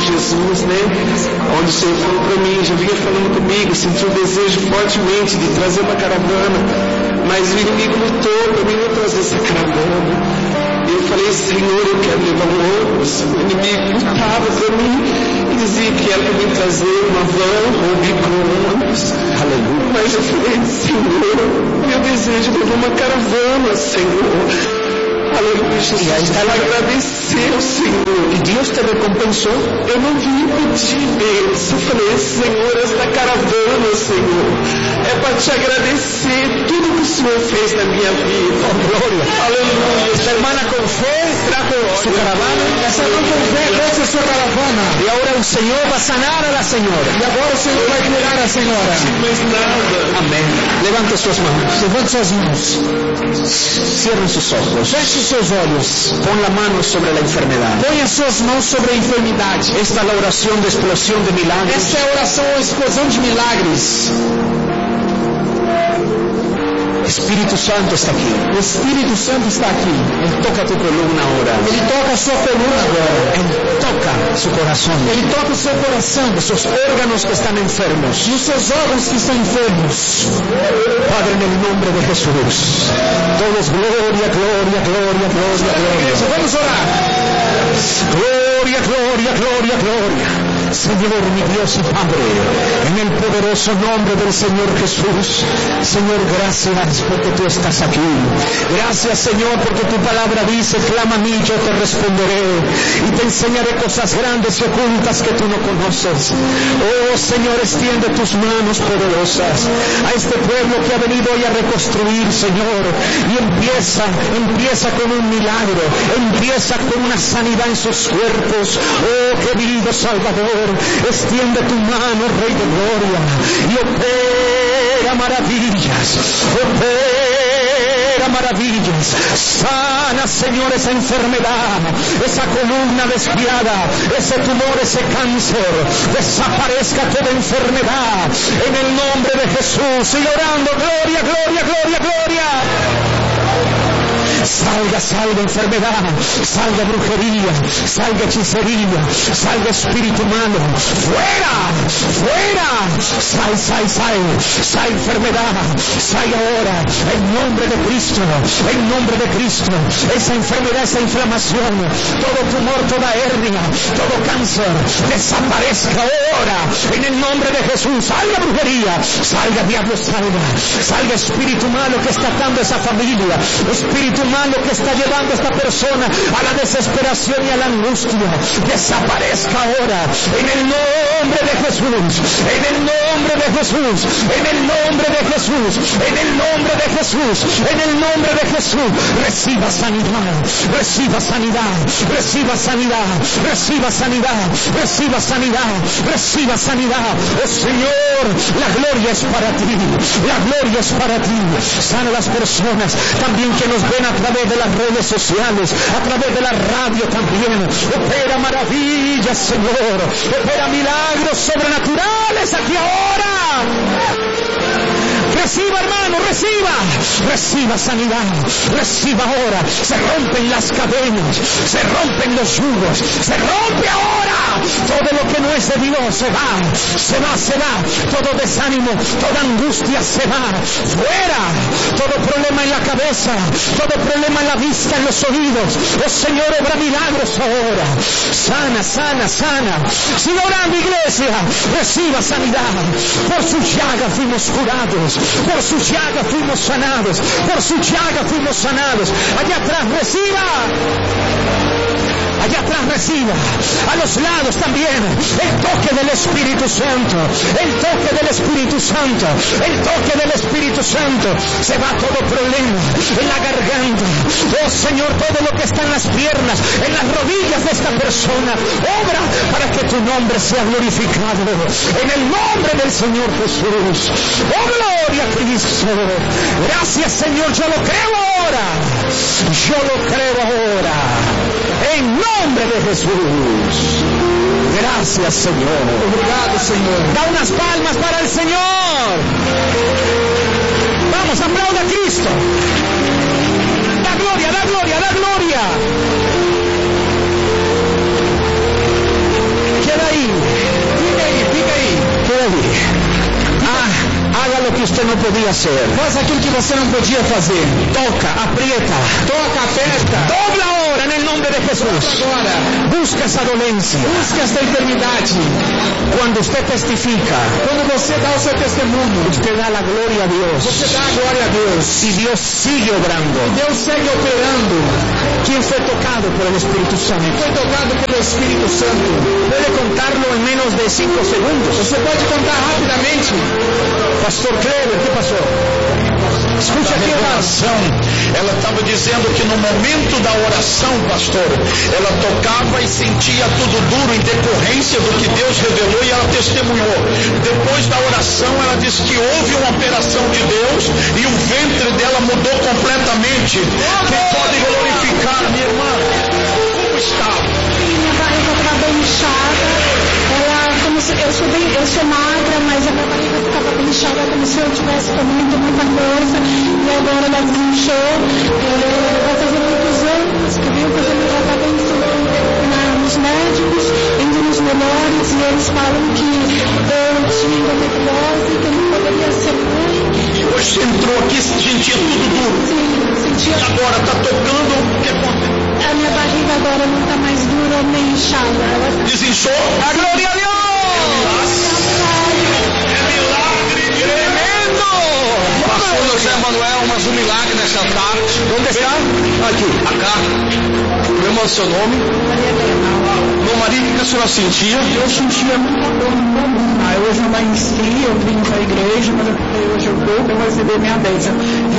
Jesus, né? Onde o Senhor falou para mim, já vinha falando comigo, senti um desejo fortemente de trazer uma caravana, mas o inimigo lutou para mim não trazer essa caravana. Eu falei, Senhor, eu quero levar um ônibus. O inimigo lutava para mim e dizia que era para mim trazer uma van ou um micro-ônibus. Aleluia. Mas eu falei, Senhor, meu desejo é levar uma caravana, Senhor. Aleluia, Jesus. Quero agradecer ao Senhor. E Deus te recompensou. Eu não vim pedir bênção. Eu falei, Senhor, esta caravana, Senhor, é para te agradecer tudo que o Senhor fez na minha vida. Oh, glória. Aleluia. Esta hermana con fe trajo su caravana. Essa irmã com fé trouxe a sua caravana. Y ahora el Señor va a sanar a la señora. E agora o Senhor vai curar a senhora. Mais nada. Amén. Levante suas mãos. Levante suas mãos. Cierren sus ojos. Feche os seus olhos. Pon la mano sobre la enfermedad. Põe as suas mãos sobre a enfermidade. Esta es la oración de explosión de milagros. Esta é a oração, a explosão de milagres. Espíritu Santo está aquí. O Espírito Santo está aqui. Él toca tu columna ahora. Ele toca a sua coluna agora. Él toca su corazón. Ele toca o seu coração. Esos órganos que están enfermos. E os seus órgãos que estão enfermos. Padre, en el nombre de Jesús. Todos gloria, gloria, gloria, gloria, gloria. Vamos orar. Gloria, gloria, gloria, gloria. Señor, mi Dios y Padre, en el poderoso nombre del Señor Jesús. Señor, gracias porque tú estás aquí. Gracias, Señor, porque tu palabra dice, clama a mí, yo te responderé y te enseñaré cosas grandes y ocultas que tú no conoces. Oh, Señor, extiende tus manos poderosas a este pueblo que ha venido hoy a reconstruir, Señor, y empieza con un milagro, empieza con una sanidad en sus cuerpos. Oh, querido Salvador, extiende tu mano, Rey de Gloria, y opera maravillas, opera maravillas. Sana, Señor, esa enfermedad, esa columna desviada, ese tumor, ese cáncer. Desaparezca toda enfermedad en el nombre de Jesús. Sigue orando, gloria, gloria, gloria, gloria. Salga enfermedad, salga brujería, salga hechicería, salga espíritu malo, fuera, sal enfermedad, sal ahora, en nombre de Cristo, esa enfermedad, esa inflamación, todo tumor, toda hernia, todo cáncer, desaparezca ahora, en el nombre de Jesús. Salga brujería, salga diablo, salga espíritu malo que está atando a esa familia, espíritu malo que está llevando a esta persona a la desesperación y a la angustia. Desaparezca ahora en el nombre de Jesús, en el nombre de Jesús, en el nombre de Jesús, en el nombre de Jesús, en el nombre de Jesús. Reciba sanidad, reciba sanidad, reciba sanidad, reciba sanidad, reciba sanidad, reciba sanidad. Oh Señor, la gloria es para ti, la gloria es para ti. Sana a las personas también que nos ven a través de las redes sociales, a través de la radio también. Opera maravillas, Señor, opera milagros sobrenaturales aquí ahora. Reciba, hermano, reciba sanidad, reciba ahora. Se rompen las cadenas, se rompen los yugos, se rompe ahora. Todo lo que no es de Dios se va. Todo desánimo, toda angustia se va. Fuera. Todo problema en la cabeza, todo problema en la vista, en los oídos. Oh Señor, obra milagros ahora. Sana. Siga orando, iglesia. Reciba sanidad. Por su llaga fuimos curados. Por su llaga fuimos sanados. Por su llaga fuimos sanados. Allá atrás reciba. Allá atrás reciba. A los lados también. El toque del Espíritu Santo. El toque del Espíritu Santo. El toque del Espíritu Santo. Se va todo problema en la garganta. Oh Señor, todo lo que está en las piernas, en las rodillas de esta persona. Obra para que tu nombre sea glorificado. En el nombre del Señor Jesús. Oh gloria a Cristo. Gracias, Señor. Yo lo creo ahora. En nombre de Jesús. Gracias, Señor. Obrigado, Senhor. Da unas palmas para el Señor. Vamos, aplauda a Cristo. Da gloria, da gloria, da gloria. Queda usted no podía hacer. Faz aquilo que você não podia fazer. Toca, aprieta. Toca, aperta. Dobla ahora en el nombre de Jesús. Agora, Busca esa dolencia. busque esta enfermidade. Cuando usted testifica, Quando você dá o seu testemunho, usted da la gloria a Dios. você dá a glória a Deus. Y Dios sigue obrando. Deus segue operando. ¿Quién fue tocado por el Espíritu Santo? Foi tocado pelo Espírito Santo. Puede contarlo en menos de 5 segundos. Você pode contar rapidamente. Pastor Cleber, ¿qué pasó? Escucha aqui, oração, ela estava dizendo que no momento da oração, pastor, ela tocava e sentia tudo duro em decorrência do que Deus revelou e ela testemunhou. Depois da oração, ela disse que houve uma operação de Deus e o ventre dela mudou completamente. Quem pode glorificar, minha irmã? Como está? Minha barriga estava bem inchada. Eu sou magra, mas a minha barriga ficava bem inchada, como se eu tivesse comendo muita coisa. E agora ela desinchou. Vai fazer muitos anos que veio fazer meu tratamento nos médicos, indo nos melhores, e eles falam que eu tinha endometriose, que eu não poderia ser mãe. E hoje você entrou aqui, sentia tudo duro. Sim, sentia. E agora está tocando, o que aconteceu? A minha barriga agora não está mais dura nem inchada. Ela tá... Desinchou? A glória a Deus! É milagre tremendo! Pastor José Manuel, mas um milagre nessa tarde. ¿dónde está? Aqui, acá. Meu irmão, seu nome? Irmã Maria, o que a senhora sentia? Eu sentia muita dor no pulmão. Hoje eu amanheci, eu vim para a igreja, mas hoje eu vou receber minha bênção.